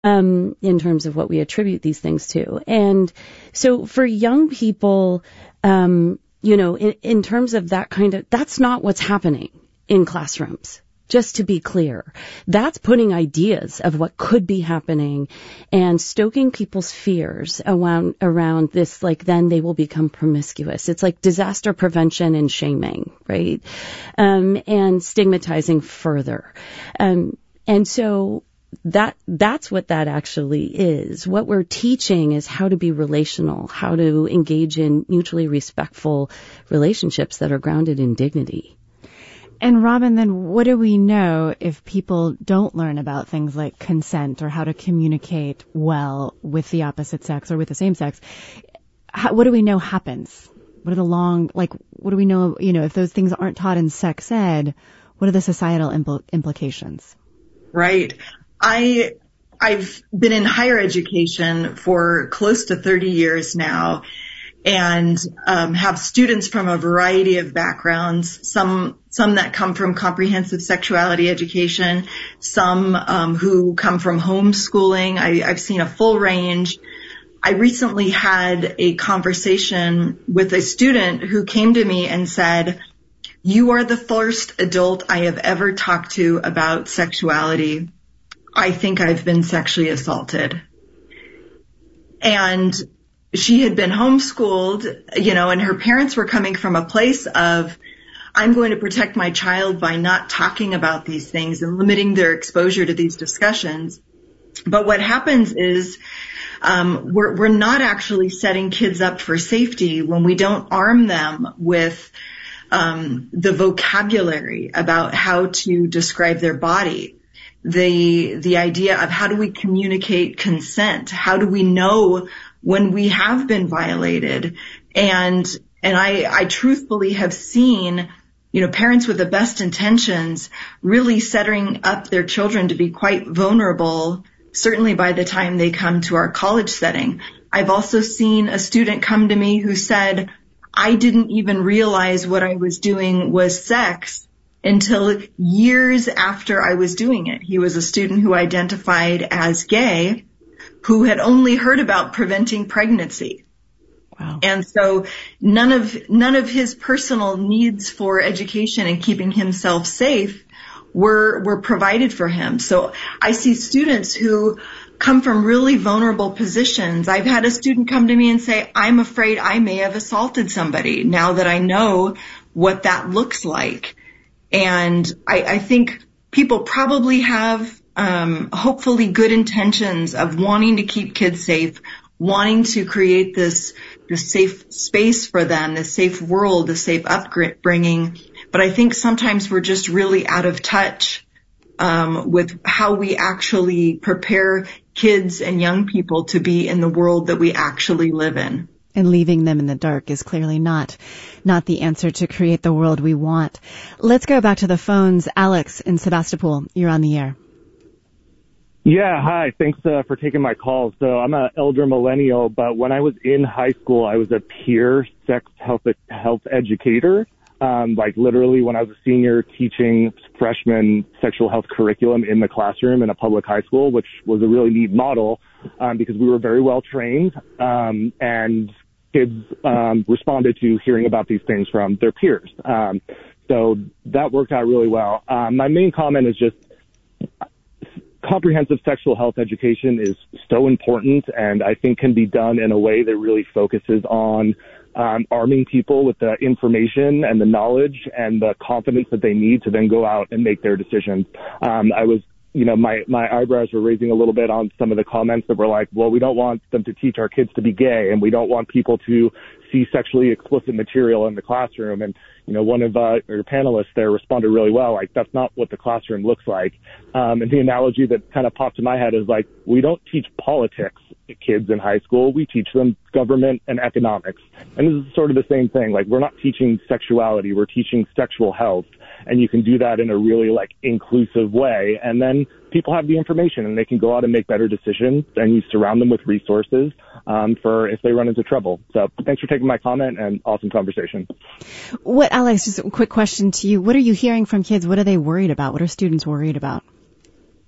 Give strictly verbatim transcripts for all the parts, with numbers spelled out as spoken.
um, in terms of what we attribute these things to. And so for young people, um, you know, in, in terms of that kind of, that's not what's happening in classrooms. Just to be clear, that's putting ideas of what could be happening and stoking people's fears around, around this, like then they will become promiscuous. It's like disaster prevention and shaming, right? Um, and stigmatizing further. Um, and so that, that's what that actually is. What we're teaching is how to be relational, how to engage in mutually respectful relationships that are grounded in dignity. And Robin, then what do we know if people don't learn about things like consent or how to communicate well with the opposite sex or with the same sex? How, what do we know happens? What are the long, like, what do we know, you know, if those things aren't taught in sex ed, what are the societal impl- implications? Right. I, I've been in higher education for close to thirty years now, and um, have students from a variety of backgrounds, some some that come from comprehensive sexuality education, some um, who come from homeschooling. I, I've seen a full range. I recently had a conversation with a student who came to me and said, "You are the first adult I have ever talked to about sexuality. I think I've been sexually assaulted." And she had been homeschooled, you know, and her parents were coming from a place of, I'm going to protect my child by not talking about these things and limiting their exposure to these discussions. But what happens is um, we're, we're not actually setting kids up for safety when we don't arm them with um, the vocabulary about how to describe their body. The the idea of how do we communicate consent? How do we know when we have been violated? And and I, I truthfully have seen, you know, parents with the best intentions really setting up their children to be quite vulnerable, certainly by the time they come to our college setting. I've also seen a student come to me who said, I didn't even realize what I was doing was sex until years after I was doing it. He was a student who identified as gay, who had only heard about preventing pregnancy. Wow. And so none of, none of his personal needs for education and keeping himself safe were, were provided for him. So I see students who come from really vulnerable positions. I've had a student come to me and say, I'm afraid I may have assaulted somebody now that I know what that looks like. And I, I think people probably have um, hopefully good intentions of wanting to keep kids safe, wanting to create this, this safe space for them, this safe world, this safe upbringing. But I think sometimes we're just really out of touch um, with how we actually prepare kids and young people to be in the world that we actually live in. And leaving them in the dark is clearly not not the answer to create the world we want. Let's go back to the phones. Alex in Sebastopol, you're on the air. Yeah, hi. Thanks uh, for taking my call. So I'm an elder millennial, but when I was in high school, I was a peer sex health health educator. Um, like literally when I was a senior teaching freshman sexual health curriculum in the classroom in a public high school, which was a really neat model um, because we were very well trained um, and kids um, responded to hearing about these things from their peers. Um, so that worked out really well. Um, my main comment is just comprehensive sexual health education is so important and I think can be done in a way that really focuses on um, arming people with the information and the knowledge and the confidence that they need to then go out and make their decisions. Um, I was, you know, my, my eyebrows were raising a little bit on some of the comments that were like, well, we don't want them to teach our kids to be gay and we don't want people to see sexually explicit material in the classroom. And, you know, one of uh, your panelists there responded really well, like, that's not what the classroom looks like. Um, and the analogy that kind of popped to my head is like, we don't teach politics to kids in high school. We teach them government and economics. And this is sort of the same thing. Like, we're not teaching sexuality. We're teaching sexual health. And you can do that in a really, like, inclusive way. And then people have the information and they can go out and make better decisions, and you surround them with resources um, for if they run into trouble. So thanks for taking my comment and awesome conversation. What, Alex, just a quick question to you. What are you hearing from kids? What are they worried about? What are students worried about?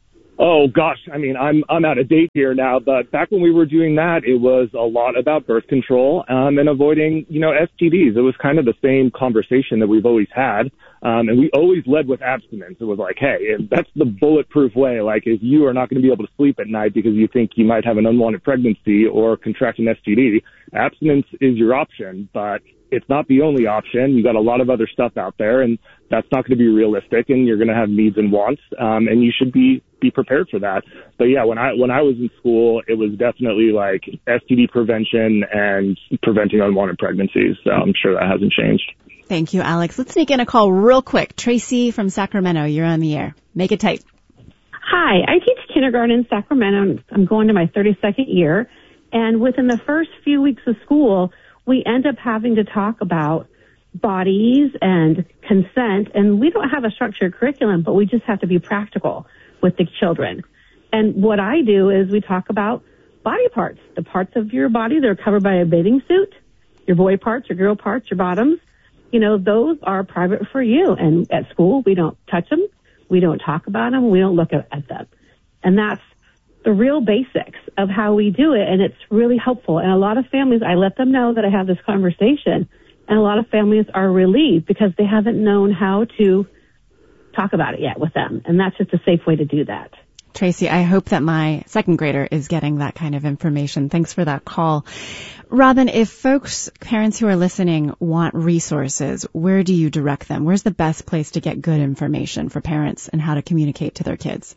Oh gosh, I mean, I'm I'm out of date here now, but back when we were doing that, it was a lot about birth control um, and avoiding, you know, S T Ds. It was kind of the same conversation that we've always had, um, and we always led with abstinence. It was like, hey, that's the bulletproof way. Like, if you are not going to be able to sleep at night because you think you might have an unwanted pregnancy or contract an S T D, abstinence is your option, but it's not the only option. You got a lot of other stuff out there, and that's not going to be realistic, and you're going to have needs and wants, um, and you should be be prepared for that. But yeah, when I when I was in school, it was definitely like S T D prevention and preventing unwanted pregnancies. So I'm sure that hasn't changed. Thank you, Alex. Let's sneak in a call real quick. Tracy from Sacramento, you're on the air. Make it tight. Hi, I teach kindergarten in Sacramento. I'm going to my thirty-second year, and within the first few weeks of school, we end up having to talk about bodies and consent, and we don't have a structured curriculum, but we just have to be practical with the children. And what I do is we talk about body parts, the parts of your body that are covered by a bathing suit, your boy parts, your girl parts, your bottoms. You know, those are private for you. And at school, we don't touch them. We don't talk about them. We don't look at, at them. And that's the real basics of how we do it. And it's really helpful. And a lot of families, I let them know that I have this conversation. And a lot of families are relieved because they haven't known how to talk about it yet with them. And that's just a safe way to do that. Tracy, I hope that my second grader is getting that kind of information. Thanks for that call. Robin, if folks, parents who are listening, want resources, where do you direct them? Where's the best place to get good information for parents and how to communicate to their kids?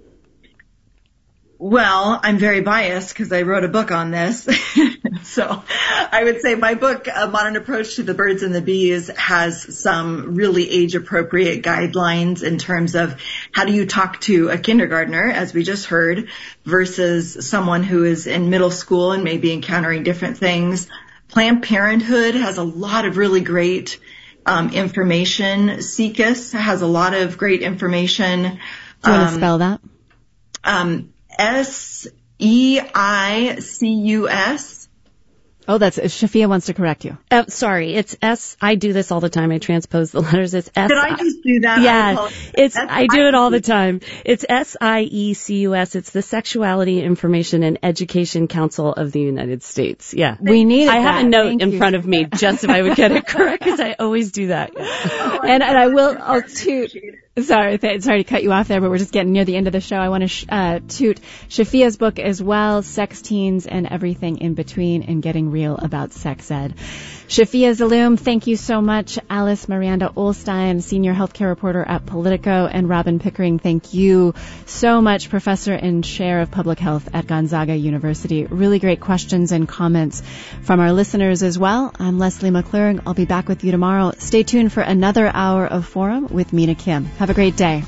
Well, I'm very biased because I wrote a book on this. So I would say my book, A Modern Approach to the Birds and the Bees, has some really age-appropriate guidelines in terms of how do you talk to a kindergartner, as we just heard, versus someone who is in middle school and maybe encountering different things. Planned Parenthood has a lot of really great um, information. SECUS has a lot of great information. Do you um, want to spell that? Um, S E I C U S. Oh, that's, Shafia wants to correct you. Uh, sorry, it's S, I do this all the time. I transpose the letters. It's S. Did I just do that? Yeah, it's, S- I do it all the time. It's S I E C U S. It's the Sexuality Information and Education Council of the United States. Yeah. We need I have that. a note Thank in you. front of me just if I would get it correct, because I always do that. Oh, and, and I will, I'll toot. Sorry, th- sorry to cut you off there, but we're just getting near the end of the show. I want to sh- uh, toot Shafia's book as well, Sex Teens and Everything in Between, and Getting Real About Sex Ed. Shafia Zaloom, thank you so much. Alice Miranda Olstein, senior healthcare reporter at Politico, and Robin Pickering, thank you so much, professor and chair of public health at Gonzaga University. Really great questions and comments from our listeners as well. I'm Leslie McClure. I'll be back with you tomorrow. Stay tuned for another hour of Forum with Mina Kim. Have a great day.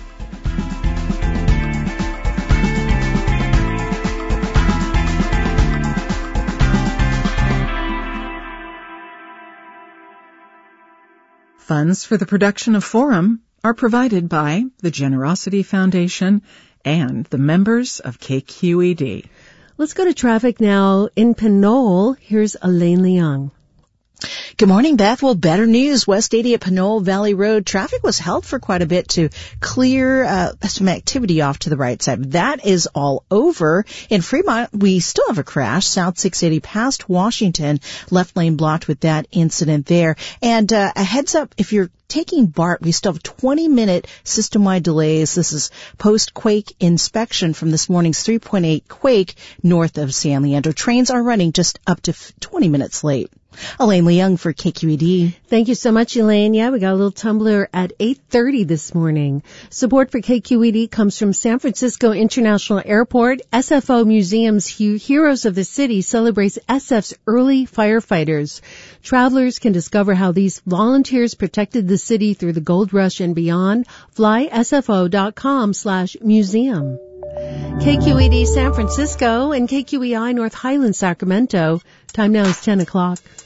Funds for the production of Forum are provided by the Generosity Foundation and the members of K Q E D. Let's go to traffic now in Pinole. Here's Elaine Leong. Good morning, Beth. Well, better news. West eighty at Pinole Valley Road. Traffic was held for quite a bit to clear uh, some activity off to the right side. That is all over. In Fremont, we still have a crash. South six eighty past Washington. Left lane blocked with that incident there. And uh, a heads up, if you're taking BART, we still have twenty minute system-wide delays. This is post-quake inspection from this morning's three point eight quake north of San Leandro. Trains are running just up to twenty minutes late. Elaine Leung for K Q E D. Thank you so much, Elaine. Yeah, we got a little tumbler at eight thirty this morning. Support for K Q E D comes from San Francisco International Airport. S F O Museum's Heroes of the City celebrates S F's early firefighters. Travelers can discover how these volunteers protected the city through the gold rush and beyond. Fly S F O dot com slash museum. K Q E D San Francisco and K Q E I North Highlands Sacramento. Time now is ten o'clock.